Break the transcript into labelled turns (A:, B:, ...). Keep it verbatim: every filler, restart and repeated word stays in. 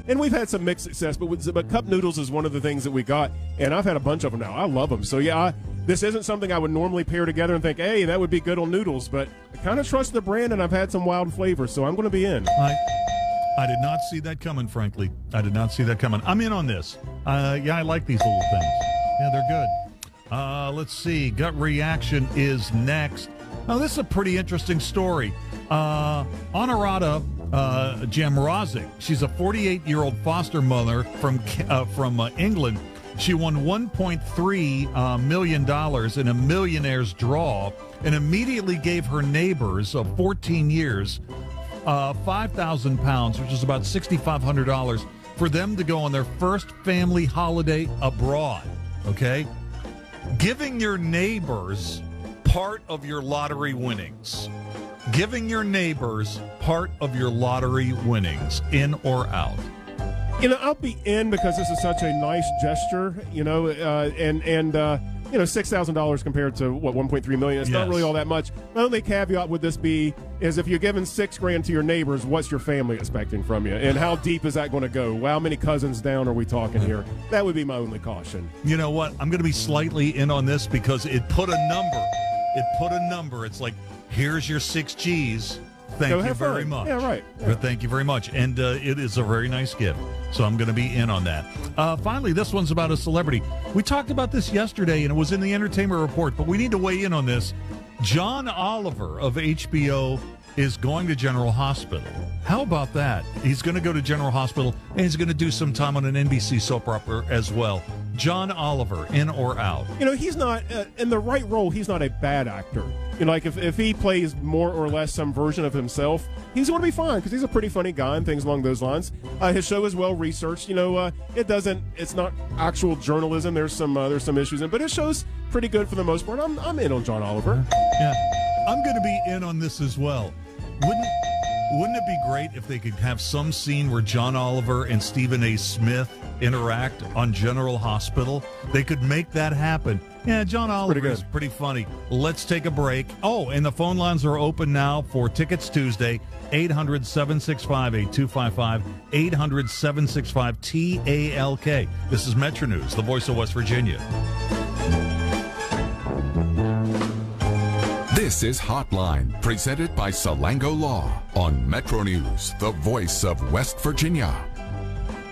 A: and we've had some mixed success, but with, but cup noodles is one of the things that we got, and I've had a bunch of them now. I love them. So yeah, I, this isn't something I would normally pair together and think, hey, that would be good on noodles, but I kind of trust the brand, and I've had some wild flavors, so I'm going to be in.
B: I, I did not see that coming, frankly. I did not see that coming. I'm in on this. Uh, yeah, I like these little things. Yeah, they're good. Uh, let's see. Gut reaction is next. Now, this is a pretty interesting story. Uh, Honorata uh, Jamrazic, she's a forty-eight-year-old foster mother from uh, from uh, England. She won one point three uh, million dollars in a millionaire's draw and immediately gave her neighbors of fourteen years uh, five thousand pounds, which is about six thousand five hundred dollars, for them to go on their first family holiday abroad. Okay? Giving your neighbors part of your lottery winnings. Giving your neighbors part of your lottery winnings, in or out.
A: You know, I'll be in because this is such a nice gesture, you know, uh, and, and uh, you know, six thousand dollars compared to, what, one point three million dollars. It's
B: Yes.
A: not really all that much. My only caveat would this be is if you're giving six grand to your neighbors, what's your family expecting from you? And how deep is that going to go? How many cousins down are we talking here? That would be my only caution.
B: You know what? I'm going to be slightly in on this because it put a number. It put a number. It's like, here's your six G's. Thank
A: Go
B: you
A: have
B: very
A: fun.
B: much.
A: Yeah, right. Yeah.
B: But thank you very much. And uh, it is a very nice gift. So I'm going to be in on that. Uh, finally, this one's about a celebrity. We talked about this yesterday, and it was in the Entertainment Report, but we need to weigh in on this. John Oliver of H B O is going to General Hospital. How about that? He's going to go to General Hospital, and he's going to do some time on an N B C soap opera as well. John Oliver, in or out?
A: You know, he's not, uh, in the right role, he's not a bad actor. You know, like if, if he plays more or less some version of himself, he's going to be fine because he's a pretty funny guy and things along those lines. Uh, his show is well researched. You know, uh, it doesn't, it's not actual journalism. There's some, uh, there's some issues in, but his show's pretty good for the most part. I'm, I'm in on John Oliver.
B: Yeah. I'm going to be in on this as well. Wouldn't Wouldn't it be great if they could have some scene where John Oliver and Stephen A. Smith interact on General Hospital? They could make that happen. Yeah, John Oliver
A: pretty
B: is pretty funny. Let's take a break. Oh, and the phone lines are open now for Tickets Tuesday. eight hundred, seven six five, eight two five five. eight hundred, seven six five, T A L K. This is Metro News, the voice of West Virginia.
C: This is Hotline, presented by Salango Law on Metro News, the voice of West Virginia.